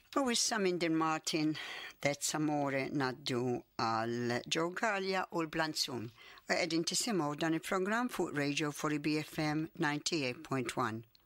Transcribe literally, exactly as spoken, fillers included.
U issa minn Din Martin, That's Amore naddu għal Joe Gallia u l-Blanzun. U għedin tisimaw dan il-program fuq Radio four B F M ninety-eight point one.